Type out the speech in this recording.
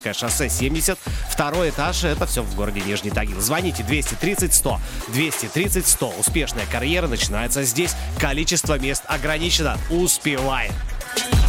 Шоссе 70, второй этаж, это все в городе Нижний Тагил. Звоните 230-100, 230-100. Успешная карьера начинается здесь. Количество мест ограничено. Успеваем.